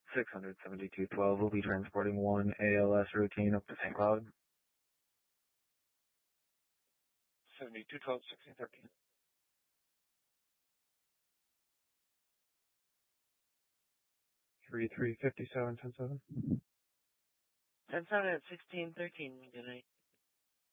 672.12 will be transporting 1 ALS routine up to St. Cloud. 7212, 1613. 3357, 107. 107 at 1613, good night.